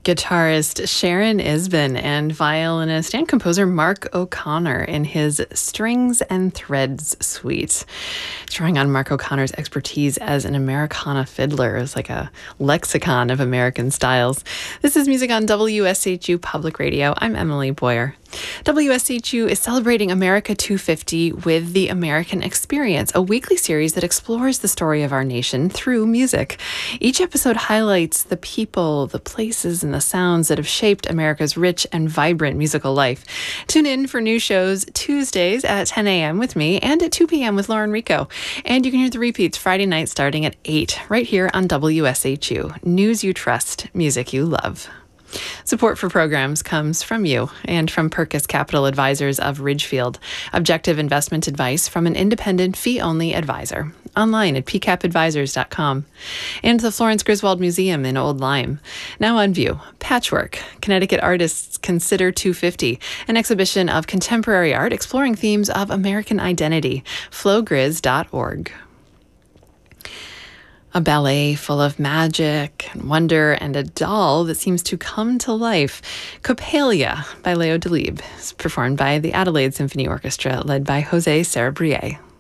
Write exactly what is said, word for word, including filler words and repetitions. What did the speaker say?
Guitarist Sharon Isbin and violinist and composer Mark O'Connor in his Strings and Threads suite. Drawing on Mark O'Connor's expertise as an Americana fiddler is like a lexicon of American styles. This is music on W S H U Public Radio. I'm Emily Boyer. W S H U is celebrating America two fifty with The American Experience, a weekly series that explores the story of our nation through music. Each episode highlights the people, the places, and the sounds that have shaped America's rich and vibrant musical life. Tune in for new shows Tuesdays at ten a.m. with me and at two p.m. with Lauren Rico. And you can hear the repeats Friday night starting at eight right here on W S H U. News you trust, music you love. Support for programs comes from you and from Purkis Capital Advisors of Ridgefield. Objective investment advice from an independent fee-only advisor. Online at p cap advisors dot com. And the Florence Griswold Museum in Old Lyme. Now on view, Patchwork, Connecticut Artists Consider two fifty, an exhibition of contemporary art exploring themes of American identity. flow grizz dot org. A ballet full of magic and wonder and a doll that seems to come to life. Coppelia by Leo Delibes is performed by the Adelaide Symphony Orchestra led by Jose Sarabrier.